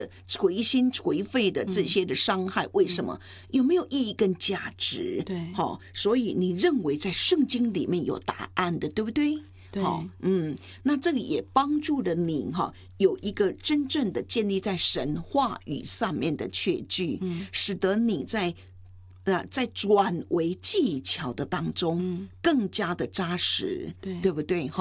垂心垂肺的这些的伤害，为什么？有没有意义跟价值？ 对， 所以你认为在圣经里面有答案的，对不对？ 对， 那这个也帮助了你有一个真正的建立在神话语上面的确据，使得你在转为技巧的当中更加的扎实，对不对？